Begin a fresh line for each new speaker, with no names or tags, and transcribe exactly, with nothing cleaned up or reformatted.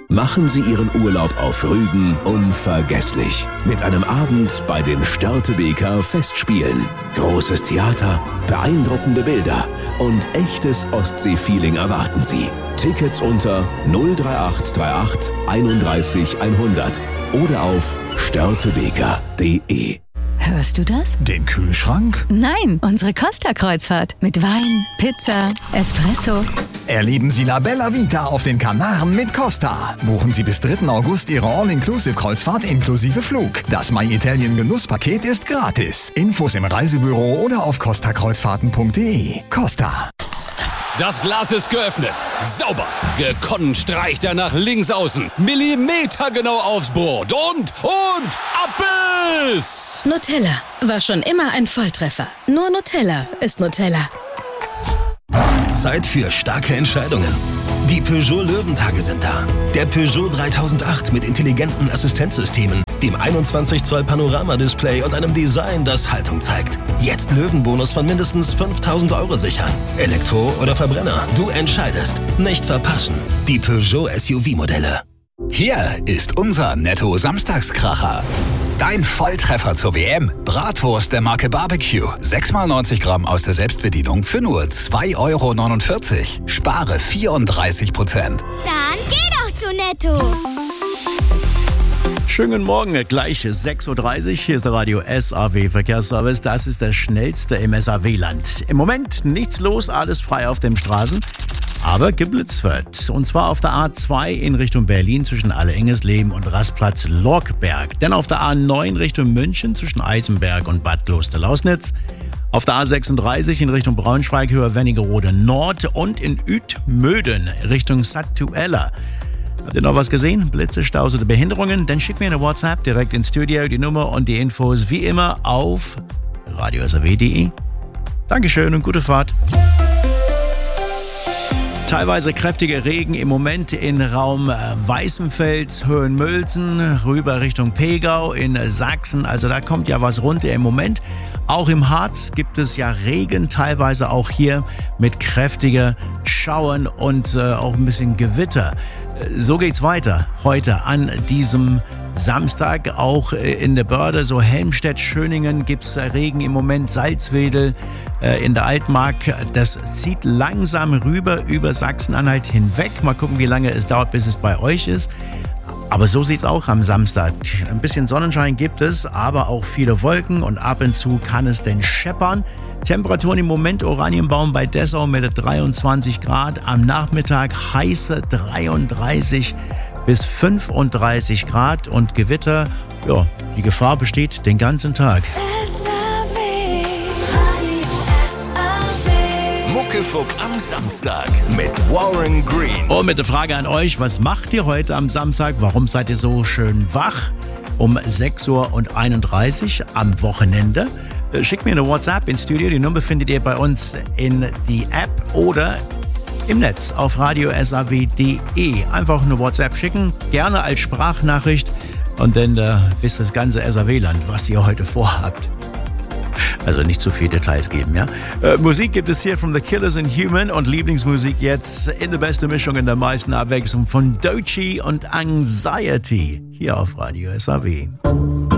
Machen Sie Ihren Urlaub auf Rügen unvergesslich. Mit einem Abend bei den Störtebeker Festspielen. Großes Theater, beeindruckende Bilder und echtes Ostsee-Feeling erwarten Sie. Tickets unter null drei acht drei acht einunddreißig hundert oder auf störtebeker punkt de.
Hörst du das?
Den Kühlschrank?
Nein, unsere Costa-Kreuzfahrt. Mit Wein, Pizza, Espresso.
Erleben Sie La Bella Vita auf den Kanaren mit Costa. Buchen Sie bis dritten August Ihre All-Inclusive-Kreuzfahrt inklusive Flug. Das My Italien Genusspaket ist gratis. Infos im Reisebüro oder auf costa kreuzfahrten punkt de. Costa.
Das Glas ist geöffnet. Sauber. Gekonnt streicht er nach links außen. Millimetergenau aufs Brot. Und, und, Abbiss!
Nutella war schon immer ein Volltreffer. Nur Nutella ist Nutella.
Zeit für starke Entscheidungen. Die Peugeot Löwentage sind da. Der Peugeot dreitausendacht mit intelligenten Assistenzsystemen, dem einundzwanzig Zoll Panoramadisplay und einem Design, das Haltung zeigt. Jetzt Löwenbonus von mindestens fünftausend Euro sichern. Elektro oder Verbrenner, du entscheidest. Nicht verpassen. Die Peugeot S U V-Modelle.
Hier ist unser Netto-Samstagskracher. Dein Volltreffer zur W M. Bratwurst der Marke Barbecue. sechs mal neunzig Gramm aus der Selbstbedienung für nur zwei Euro neunundvierzig. Spare vierunddreißig Prozent.
Dann geh doch zu Netto.
Schönen guten Morgen, gleich sechs Uhr dreißig. Hier ist der Radio S A W Verkehrsservice. Das ist der schnellste im S A W-Land. Im Moment nichts los, alles frei auf den Straßen. Aber geblitzt wird. Und zwar auf der A zwei in Richtung Berlin zwischen Alle-Engesleben und Rastplatz Lorkberg. Dann auf der A neun Richtung München zwischen Eisenberg und Bad Kloster-Lausnitz. Auf der A sechsunddreißig in Richtung Braunschweig, Höher Wernigerode Nord und in Uetmöden Richtung Sattuella. Habt ihr noch was gesehen? Blitze, Staus oder Behinderungen? Dann schickt mir eine WhatsApp direkt ins Studio, die Nummer und die Infos wie immer auf radio s a w punkt de. Dankeschön und gute Fahrt. Teilweise kräftiger Regen im Moment in Raum Weißenfels, Höhenmülsen, rüber Richtung Pegau in Sachsen. Also da kommt ja was runter im Moment. Auch im Harz gibt es ja Regen, teilweise auch hier mit kräftiger Schauern und äh, auch ein bisschen Gewitter. So geht's weiter heute an diesem Samstag. Auch in der Börde, so Helmstedt, Schöningen gibt's Regen im Moment, Salzwedel äh, in der Altmark. Das zieht langsam rüber über Sachsen-Anhalt hinweg. Mal gucken, wie lange es dauert, bis es bei euch ist. Aber so sieht's auch am Samstag. Ein bisschen Sonnenschein gibt es, aber auch viele Wolken und ab und zu kann es denn scheppern. Temperaturen im Moment Oranienbaum bei Dessau mit dreiundzwanzig Grad. Am Nachmittag heiße dreiunddreißig bis fünfunddreißig Grad und Gewitter. Ja, die Gefahr besteht den ganzen Tag.
Muckefuck am Samstag mit Warren Green.
Und mit der Frage an euch, was macht ihr heute am Samstag? Warum seid ihr so schön wach? Um sechs Uhr einunddreißig am Wochenende. Schickt mir eine WhatsApp ins Studio. Die Nummer findet ihr bei uns in die App oder im Netz auf radio s a w punkt de. Einfach eine WhatsApp schicken, gerne als Sprachnachricht und dann äh, wisst das ganze S A W-Land, was ihr heute vorhabt. Also nicht zu viel Details geben, ja? Äh, Musik gibt es hier von The Killers and Human und Lieblingsmusik jetzt in der besten Mischung, in der meisten Abwechslung von Doechii und Anxiety hier auf Radio S A W.